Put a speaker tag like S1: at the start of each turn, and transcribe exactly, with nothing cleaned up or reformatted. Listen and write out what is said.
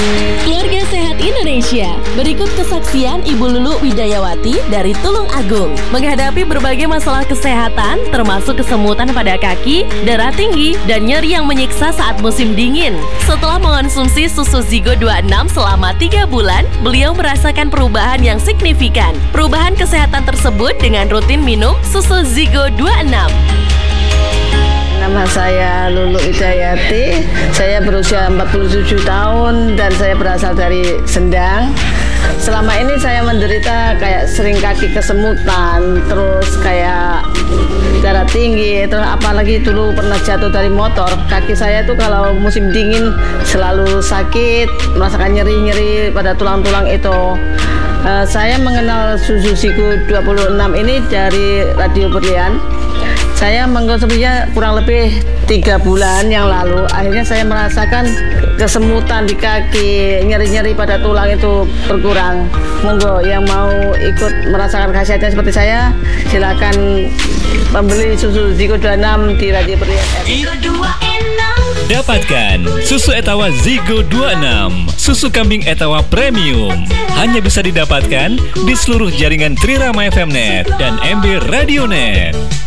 S1: Keluarga Sehat Indonesia, berikut kesaksian Ibu Lulu Widayawati dari Tulung Agung menghadapi berbagai masalah kesehatan termasuk kesemutan pada kaki, darah tinggi, dan nyeri yang menyiksa saat musim dingin. Setelah mengonsumsi susu Zigo dua puluh enam selama tiga bulan, beliau merasakan perubahan yang signifikan. Perubahan kesehatan tersebut dengan rutin minum susu Zigo dua puluh enam.
S2: Nama saya Lulu Widayati, saya berusia empat puluh tujuh tahun dan saya berasal dari Sendang. Selama ini saya menderita kayak sering kaki kesemutan, terus kayak darah tinggi, terus apalagi dulu pernah jatuh dari motor. Kaki saya tuh kalau musim dingin selalu sakit, merasakan nyeri-nyeri pada tulang-tulang itu. Uh, saya mengenal susu Zigo dua puluh enam ini dari Radio Berlian. Saya mengkonsumsinya kurang lebih tiga bulan yang lalu. Akhirnya saya merasakan kesemutan di kaki, nyeri-nyeri pada tulang itu berkurang. Monggo yang mau ikut merasakan khasiatnya seperti saya, silakan membeli susu Zigo dua puluh enam di Radio Berlian.
S3: Dapatkan susu Etawa Zigo dua puluh enam, susu kambing Etawa Premium. Hanya bisa didapatkan di seluruh jaringan Trirama F M Net dan M B Radio Net.